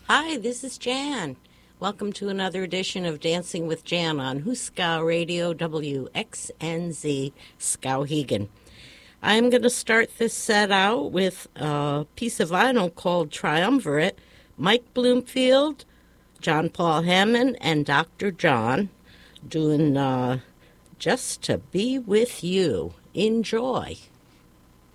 Hi, this is Jan. Welcome to another edition of Dancing with Jan on Huskow Radio WXNZ Skowhegan. I'm going to start this set out with a piece of vinyl called Triumvirate. Mike Bloomfield, John Paul Hammond, and Dr. John doing Just to Be With You. Enjoy.